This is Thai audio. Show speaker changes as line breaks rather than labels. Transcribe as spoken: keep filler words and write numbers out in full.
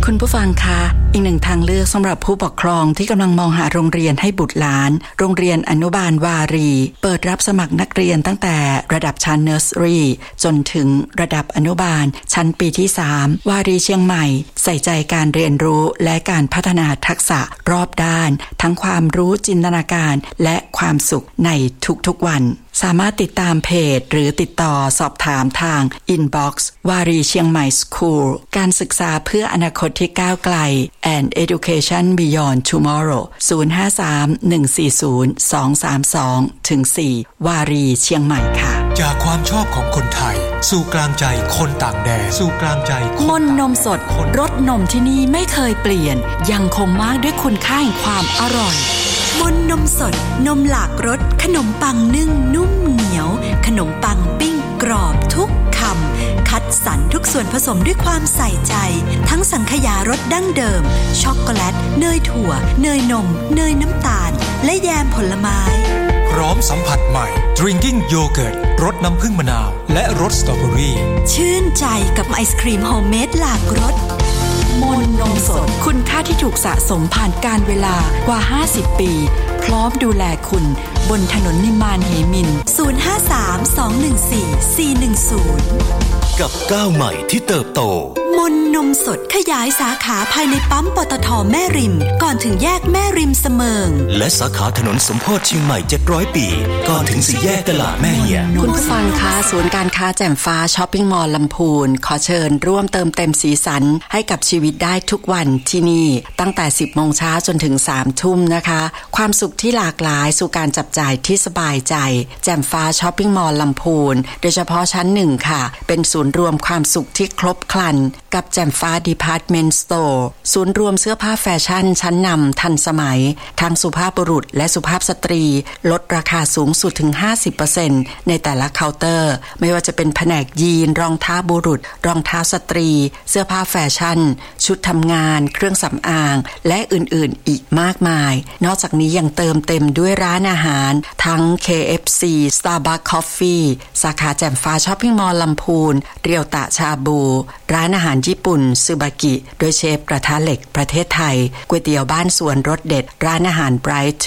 คุณผู้ฟังคะอีกหนึ่งทางเลือกสำหรับผู้ปกครองที่กำลังมองหาโรงเรียนให้บุตรหลานโรงเรียนอนุบาลวารีเปิดรับสมัครนักเรียนตั้งแต่ระดับชั้นเนอร์สรีจนถึงระดับอนุบาลชั้นปีที่สามวารีเชียงใหม่ใส่ใจการเรียนรู้และการพัฒนาทักษะรอบด้านทั้งความรู้จินตนาการและความสุขในทุกๆวันสามารถติดตามเพจหรือติดต่อสอบถามทาง Inbox วารีเชียงใหม่ School การศึกษาเพื่ออนาคตที่ก้าวไกล and Education Beyond Tomorrow ศูนย์ ห้า สาม หนึ่ง สี่ ศูนย์ สอง สาม สอง ถึง สี่ วารีเชียงใหม่ค่ะ
จากความชอบของคนไทยสู่กลางใจคนต่างแดนสู่กลางใจ
มนนมสดรสนมที่นี่ไม่เคยเปลี่ยนยังคงมากด้วยคุณค่าแห่งความอร่อย
มนนมสดนมหลากรสขนมปังนึ่งนุ่มเหนียวขนมปังปิ้งกรอบทุกคำคัดสรรทุกส่วนผสมด้วยความใส่ใจทั้งสังขยารสดั้งเดิมช็อกโกแลตเนยถั่วเนยนมเนยน้ำตาลและแยมผลไม้
พร้อมสัมผัสใหม่ Drinking Yogurt รสน้ำผึ้งมะนาวและรสสตรอเบอรี่
ชื่นใจกับไอศครีมโฮมเมดหลากรส
มนนมสดคุณค่าที่ถูกสะสมผ่านการเวลากว่าห้าสิบปีพร้อมดูแลคุณบนถนนนิมานเหมิน
ศูนย์ ห้า สาม สอง หนึ่ง สี่ สี่ หนึ่ง ศูนย์
กับก้าวใหม่ที่เติบโต
มนนมสดขยายสาขาภายในปั๊มปตท.แม่ริมก่อนถึงแยกแม่ริมเสมิง
และสาขาถนนสมโพธิเชียงใหม่เจ็ดร้อยปีก่อนถึงสี่แยกตลาดแม่เหี่ย
คุณผู้ฟังคะศูนย์การค้าแจ่มฟ้าช้อปปิ้งมอลล์ลำพูนขอเชิญร่วมเติมเต็มสีสันให้กับชีวิตได้ทุกวันที่นี่ตั้งแต่สิบโมงเช้าจนถึงสามทุ่มนะคะความสุขที่หลากหลายสู่การจับจ่ายที่สบายใจแจ่มฟ้าช้อปปิ้งมอลล์ลำพูนโดยเฉพาะชั้นหนึ่งค่ะเป็นศูนย์รวมความสุขที่ครบครันกับแจ่มฟ้า Department Store ศูนย์รวมเสื้อผ้าแฟชั่นชั้นนำทันสมัยทั้งสุภาพบุรุษและสุภาพสตรีลดราคาสูงสุดถึง ห้าสิบเปอร์เซ็นต์ ในแต่ละเคาน์เตอร์ไม่ว่าจะเป็นแผนกยีนรองเท้าบุรุษรองเท้าสตรีเสื้อผ้าแฟชั่นชุดทำงานเครื่องสำอางและอื่นๆอีกมากมายนอกจากนี้ยังเติมเต็มด้วยร้านอาหารทั้ง เค เอฟ ซี Starbucks Coffee สาขาแจ่มฟ้าช้อปปิ้งมอลล์ลำพูนเรียวตะชาบูร้านอาหารญี่ปุ่นซึบากิโดยเชฟกระทะเหล็กประเทศไทยก๋วยเตี๋ยวบ้านสวนรสเด็ดร้านอาหาร Bright